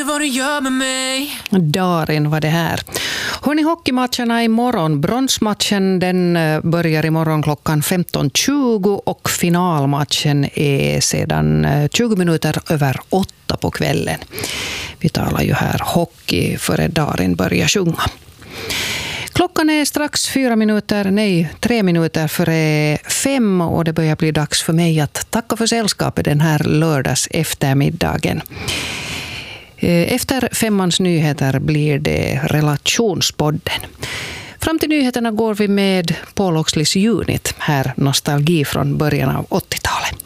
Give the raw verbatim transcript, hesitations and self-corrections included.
inte vad du gör med mig. Darin var det här. Hörrni, hockeymatcherna imorgon. Bronsmatchen den börjar imorgon klockan femton tjugo och finalmatchen är sedan tjugo minuter över åtta på kvällen. Vi talar ju här hockey före Darin börjar sjunga. Klockan är strax fyra minuter, nej, tre minuter före fem och det börjar bli dags för mig att tacka för sällskapet den här lördags eftermiddagen. Efter femmans nyheter blir det relationspodden. Fram till nyheterna går vi med Paul Oxleys Unit, här nostalgi från början av åttiotalet.